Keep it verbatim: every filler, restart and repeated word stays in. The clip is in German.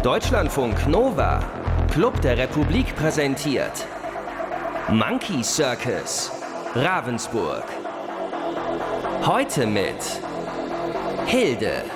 Deutschlandfunk Nova, Club der Republik präsentiert Monkey Circus, Ravensburg. Heute mit Hilde.